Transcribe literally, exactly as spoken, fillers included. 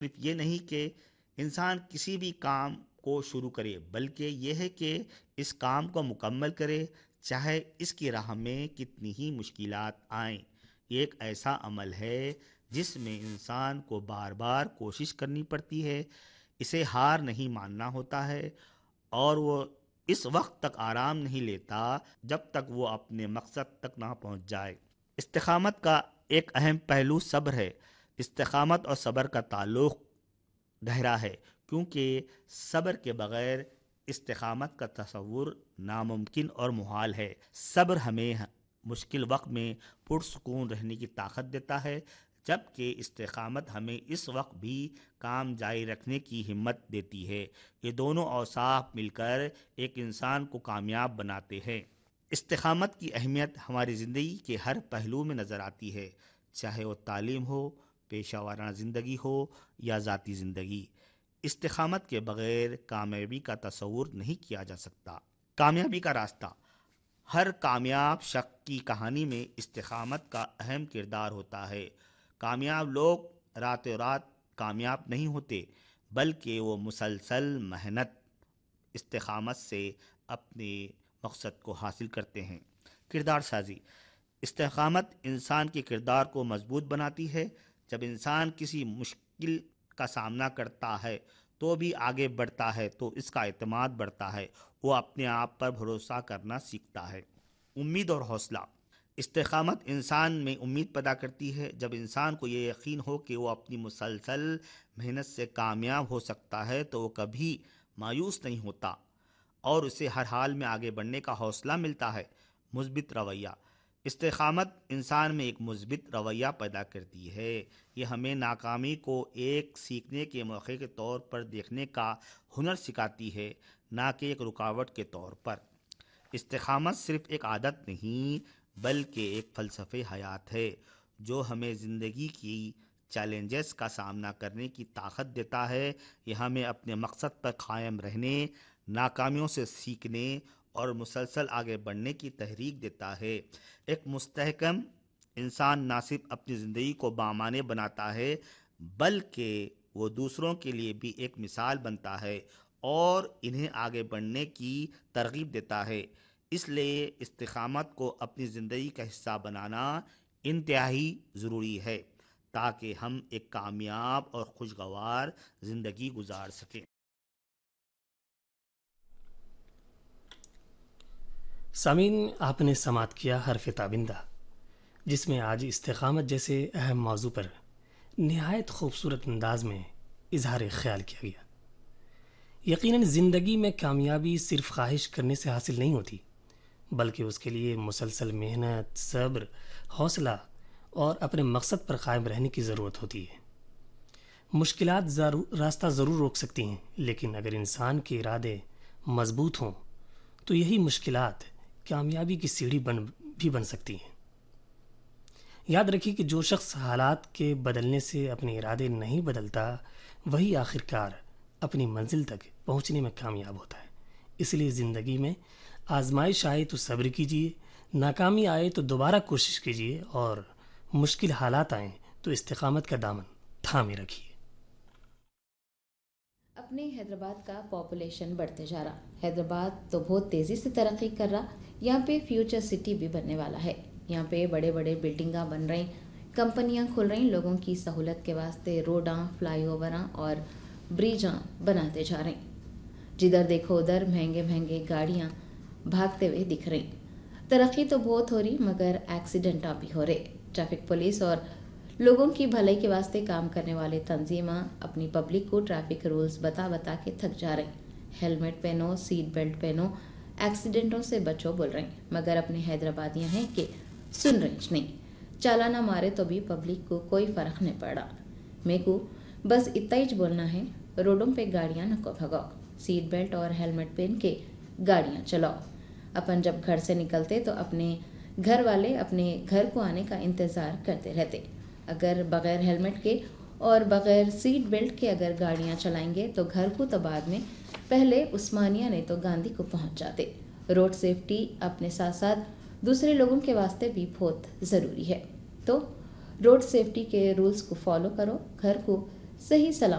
صرف یہ نہیں کہ انسان کسی بھی کام کو شروع کرے، بلکہ یہ ہے کہ اس کام کو مکمل کرے، چاہے اس کی راہ میں کتنی ہی مشکلات آئیں۔ یہ ایک ایسا عمل ہے جس میں انسان کو بار بار کوشش کرنی پڑتی ہے، اسے ہار نہیں ماننا ہوتا ہے، اور وہ اس وقت تک آرام نہیں لیتا جب تک وہ اپنے مقصد تک نہ پہنچ جائے۔ استقامت کا ایک اہم پہلو صبر ہے۔ استقامت اور صبر کا تعلق گہرا ہے، کیونکہ صبر کے بغیر استقامت کا تصور ناممکن اور محال ہے۔ صبر ہمیں مشکل وقت میں پرسکون رہنے کی طاقت دیتا ہے، جبکہ استقامت ہمیں اس وقت بھی کام جاری رکھنے کی ہمت دیتی ہے۔ یہ دونوں اوصاف مل کر ایک انسان کو کامیاب بناتے ہیں۔ استقامت کی اہمیت ہماری زندگی کے ہر پہلو میں نظر آتی ہے، چاہے وہ تعلیم ہو، پیشہ ورانہ زندگی ہو یا ذاتی زندگی۔ استقامت کے بغیر کامیابی کا تصور نہیں کیا جا سکتا۔ کامیابی کا راستہ۔ ہر کامیاب شخص کی کہانی میں استقامت کا اہم کردار ہوتا ہے۔ کامیاب لوگ راتوں رات کامیاب نہیں ہوتے، بلکہ وہ مسلسل محنت، استقامت سے اپنے مقصد کو حاصل کرتے ہیں۔ کردار سازی۔ استقامت انسان کے کردار کو مضبوط بناتی ہے۔ جب انسان کسی مشکل کا سامنا کرتا ہے تو بھی آگے بڑھتا ہے تو اس کا اعتماد بڑھتا ہے، وہ اپنے آپ پر بھروسہ کرنا سیکھتا ہے۔ امید اور حوصلہ۔ استقامت انسان میں امید پیدا کرتی ہے۔ جب انسان کو یہ یقین ہو کہ وہ اپنی مسلسل محنت سے کامیاب ہو سکتا ہے تو وہ کبھی مایوس نہیں ہوتا اور اسے ہر حال میں آگے بڑھنے کا حوصلہ ملتا ہے۔ مثبت رویہ۔ استقامت انسان میں ایک مثبت رویہ پیدا کرتی ہے۔ یہ ہمیں ناکامی کو ایک سیکھنے کے موقع کے طور پر دیکھنے کا ہنر سکھاتی ہے، نہ کہ ایک رکاوٹ کے طور پر۔ استقامت صرف ایک عادت نہیں بلکہ ایک فلسفہ حیات ہے جو ہمیں زندگی کی چیلنجز کا سامنا کرنے کی طاقت دیتا ہے۔ یہ ہمیں اپنے مقصد پر قائم رہنے، ناکامیوں سے سیکھنے اور مسلسل آگے بڑھنے کی تحریک دیتا ہے۔ ایک مستحکم انسان نہ صرف اپنی زندگی کو بامعنی بناتا ہے بلکہ وہ دوسروں کے لیے بھی ایک مثال بنتا ہے اور انہیں آگے بڑھنے کی ترغیب دیتا ہے۔ اس لیے استقامت کو اپنی زندگی کا حصہ بنانا انتہائی ضروری ہے تاکہ ہم ایک کامیاب اور خوشگوار زندگی گزار سکیں۔ سامعین، آپ نے سماعت کیا حرف تابندہ، جس میں آج استقامت جیسے اہم موضوع پر نہایت خوبصورت انداز میں اظہار خیال کیا گیا۔ یقیناً زندگی میں کامیابی صرف خواہش کرنے سے حاصل نہیں ہوتی، بلکہ اس کے لیے مسلسل محنت، صبر، حوصلہ اور اپنے مقصد پر قائم رہنے کی ضرورت ہوتی ہے۔ مشکلات ضرور راستہ ضرور روک سکتی ہیں، لیکن اگر انسان کے ارادے مضبوط ہوں تو یہی مشکلات کامیابی کی سیڑھی بن بھی بن سکتی ہیں۔ یاد رکھیے کہ جو شخص حالات کے بدلنے سے اپنے ارادے نہیں بدلتا، وہی آخرکار اپنی منزل تک پہنچنے میں کامیاب ہوتا ہے۔ اس لیے زندگی میں آزمائش آئے تو صبر کیجیے، ناکامی آئے تو دوبارہ کوشش کیجیے، اور مشکل حالات آئیں تو استقامت کا دامن تھامے رکھیے۔ اپنے حیدرآباد کا پاپولیشن بڑھتے جا رہا۔ حیدرآباد تو بہت تیزی سے ترقی کر رہا، یہاں پہ فیوچر سٹی بھی بننے والا ہے۔ یہاں پہ بڑے بڑے بلڈنگاں بن رہی، کمپنیاں کھل رہی، لوگوں کی سہولت کے واسطے روڈاں، فلائی اووراں اور بریجاں بناتے جا رہے ہیں۔ جدھر دیکھو ادھر مہنگے مہنگے گاڑیاں بھاگتے ہوئے دکھ رہی۔ ترقی تو بہت ہو رہی مگر ایکسیڈنٹاں بھی ہو رہے۔ ٹریفک پولیس اور لوگوں کی بھلائی کے واسطے کام کرنے والے تنظیماں اپنی پبلک کو ٹریفک رولز بتا بتا کے تھک جا رہے ہیں۔ ہیلمٹ پہنو، سیٹ بیلٹ پہنو، ایکسیڈنٹوں سے بچو بول رہے ہیں، مگر اپنے حیدرآبادیاں ہیں کہ سن رہی نہیں۔ چالانہ مارے تو بھی پبلک کو کوئی فرق نہیں پڑا۔ میرے کو بس اتنا ہی بولنا ہے، روڈوں پہ گاڑیاں نہ کو بھگاؤ، سیٹ بیلٹ اور ہیلمٹ پہن کے گاڑیاں چلاؤ۔ اپن جب گھر سے نکلتے تو اپنے گھر والے اپنے گھر کو آنے کا انتظار کرتے رہتے۔ اگر بغیر ہیلمٹ کے اور بغیر سیٹ بیلٹ کے اگر گاڑیاں چلائیں گے تو گھر کو تو بعد میں، پہلے عثمانیہ نے تو گاندھی کو پہنچ جاتے۔ روڈ سیفٹی اپنے ساتھ ساتھ دوسرے لوگوں کے واسطے بھی بہت ضروری ہے، تو روڈ سیفٹی کے رولز کو فالو کرو، گھر کو صحیح سلامت